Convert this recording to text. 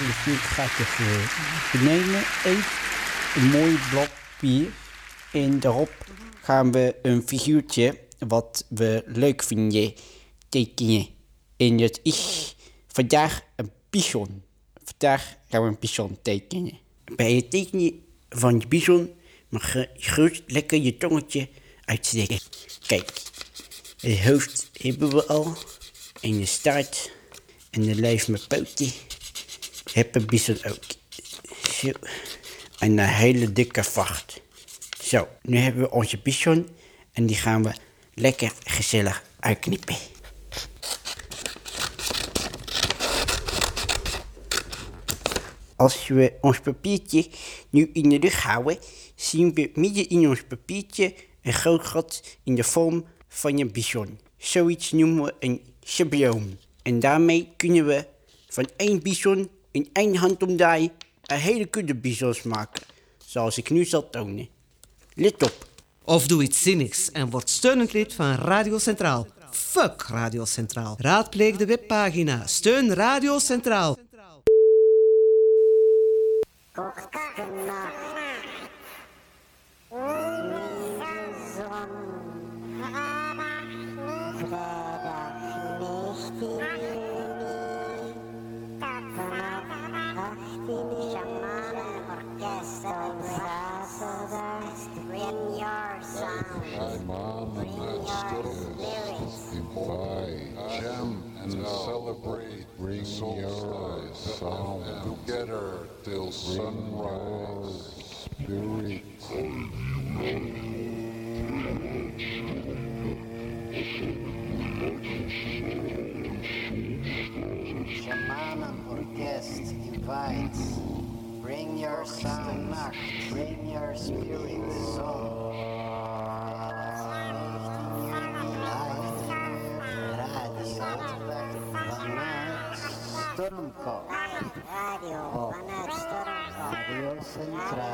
de vuur gaat ervoor. We nemen even een mooi blok papier en daarop gaan we een figuurtje wat we leuk vinden tekenen. En dat is vandaag een bison. Vandaag gaan we een bison tekenen. Bij het tekenen van je bison mag je gerust lekker je tongetje uitsteken. Kijk, het hoofd hebben we al. En de staart en de lijf met poten. Heb een bison ook. Zo. En een hele dikke vacht. Zo, nu hebben we onze bison. En die gaan we lekker gezellig uitknippen. Als we ons papiertje nu in de lucht houden, zien we midden in ons papiertje een groot gat in de vorm van een bison. Zoiets noemen we een schabloon. En daarmee kunnen we van één bison in één handomdraai een hele kudde bisons maken. Zoals ik nu zal tonen. Let op. Of doe iets zinnigs en word steunend lid van Radio Centraal. Fuck Radio Centraal. Raadpleeg de webpagina. Steun Radio Centraal. Jam and celebrate, bring your sound together till sunrise. Spirit. Shaman Orkest invites. Bring your sound, bring your spirit, song. Stormkop. Radio vanuit Stormkop. Radio Centraal.